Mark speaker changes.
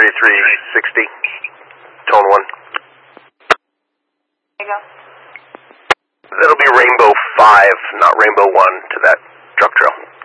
Speaker 1: 3360, tone 1.
Speaker 2: There you go.
Speaker 1: That'll be Rainbow 5, not Rainbow 1 to that truck trail.